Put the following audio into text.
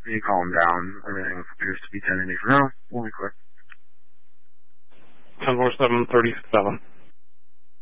You calm down. Everything appears to be 1080 for now. We'll be quick. 10-47-37.